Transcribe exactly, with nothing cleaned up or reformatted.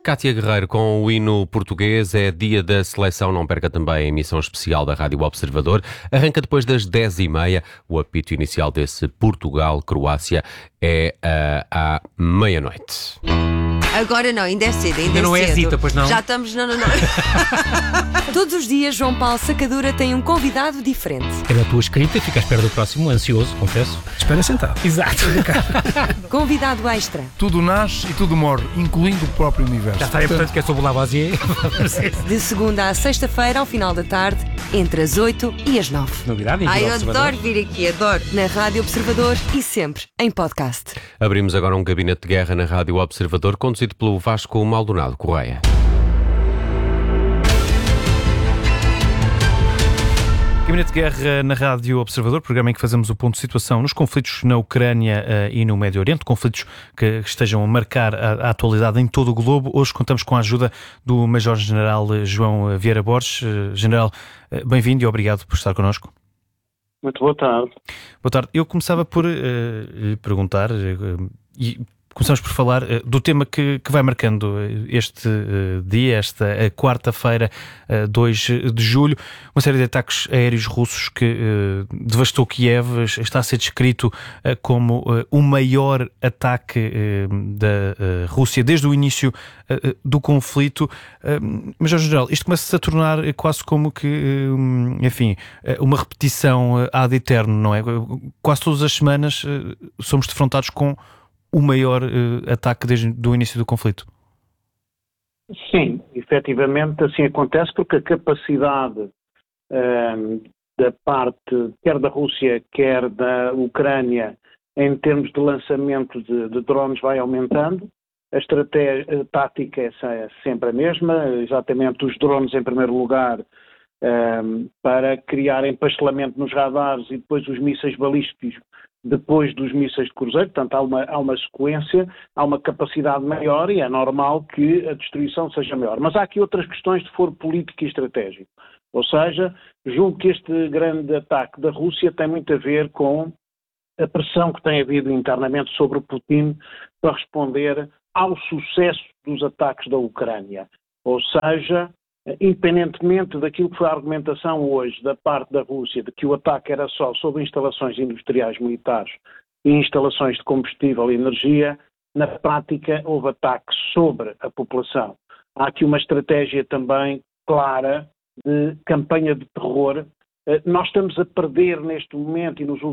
Cátia Guerreiro, com o hino português, é dia da seleção, não perca também a emissão especial da Rádio Observador. Arranca depois das dez e meia, o apito inicial desse Portugal-Croácia é uh, à meia-noite. Agora não, ainda é cedo, ainda, ainda é não cedo. é Zita, pois não? Já estamos, não, não, não. Todos os dias, João Paulo Sacadura tem um convidado diferente. É na tua escrita, fica à espera do próximo, ansioso, confesso. Espera sentado. Exato. Convidado extra. Tudo nasce e tudo morre, incluindo o próprio universo. Já está, é portanto, que é sobre o Lavoisier. De segunda à sexta-feira, ao final da tarde, entre as oito e as nove. Novidade, Ai, eu Observador. adoro vir aqui, adoro. Na Rádio Observador e sempre em podcast. Abrimos agora um gabinete de guerra na Rádio Observador, conduzido pelo Vasco Maldonado Correia. Gabinete de Guerra na Rádio Observador, programa em que fazemos o ponto de situação nos conflitos na Ucrânia uh, e no Médio Oriente, conflitos que estejam a marcar a, a atualidade em todo o globo. Hoje contamos com a ajuda do Major-General João Vieira Borges. Uh, General, uh, bem-vindo e obrigado por estar connosco. Muito boa tarde. Boa tarde. Eu começava por uh, lhe perguntar, uh, e começamos por falar uh, do tema que, que vai marcando este uh, dia, esta uh, quarta-feira, uh, dois de julho, uma série de ataques aéreos russos que uh, devastou Kiev. Está a ser descrito uh, como uh, o maior ataque uh, da uh, Rússia desde o início uh, do conflito. Uh, Major General, isto começa-se a tornar quase como que, uh, enfim, uh, uma repetição uh, ad eterno, não é? Quase todas as semanas uh, somos defrontados com o maior uh, ataque desde o início do conflito. Sim, efetivamente assim acontece, porque a capacidade um, da parte, quer da Rússia, quer da Ucrânia, em termos de lançamento de, de drones, vai aumentando. A estratégia a tática é sempre a mesma, exatamente os drones em primeiro lugar, um, para criar empastelamento nos radares e depois os mísseis balísticos depois dos mísseis de cruzeiro. Portanto, há uma, há uma sequência, há uma capacidade maior e é normal que a destruição seja maior. Mas há aqui outras questões de foro político e estratégico. Ou seja, julgo que este grande ataque da Rússia tem muito a ver com a pressão que tem havido internamente sobre o Putin para responder ao sucesso dos ataques da Ucrânia. Ou seja, independentemente daquilo que foi a argumentação hoje da parte da Rússia, de que o ataque era só sobre instalações industriais militares e instalações de combustível e energia, na prática houve ataques sobre a população. Há aqui uma estratégia também clara de campanha de terror. Nós estamos a perder neste momento e nos últimos